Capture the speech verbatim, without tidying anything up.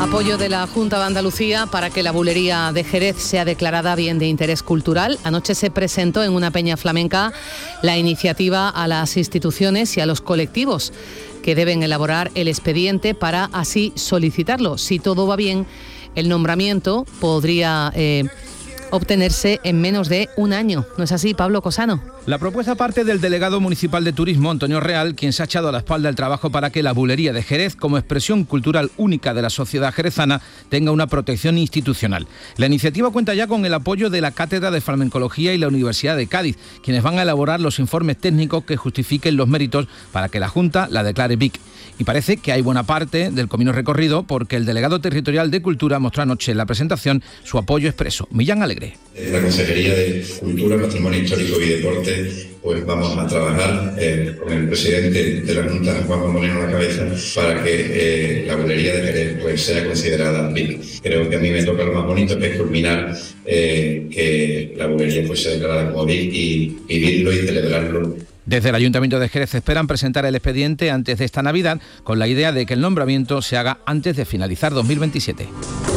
Apoyo de la Junta de Andalucía para que la bulería de Jerez sea declarada bien de interés cultural. Anoche se presentó en una peña flamenca la iniciativa a las instituciones y a los colectivos que deben elaborar el expediente para así solicitarlo. Si todo va bien, el nombramiento podría eh, obtenerse en menos de un año. ¿No es así, Pablo Cosano? La propuesta parte del delegado municipal de Turismo, Antonio Real, quien se ha echado a la espalda el trabajo para que la bulería de Jerez, como expresión cultural única de la sociedad jerezana, tenga una protección institucional. La iniciativa cuenta ya con el apoyo de la Cátedra de Flamencología y la Universidad de Cádiz, quienes van a elaborar los informes técnicos que justifiquen los méritos para que la Junta la declare B I C. Y parece que hay buena parte del camino recorrido porque el delegado territorial de Cultura mostró anoche en la presentación su apoyo expreso. Millán Alegre. En la Consejería de Cultura, Patrimonio Histórico y Deporte, pues vamos a trabajar eh, con el presidente de la Junta, Juan Moreno, a la cabeza, para que eh, la bulería de Jerez pues, sea considerada B I C. Creo que a mí me toca lo más bonito, que es culminar eh, que la bulería pues, sea declarada como B I C y vivirlo y celebrarlo. Desde el Ayuntamiento de Jerez esperan presentar el expediente antes de esta Navidad, con la idea de que el nombramiento se haga antes de finalizar dos mil veintisiete.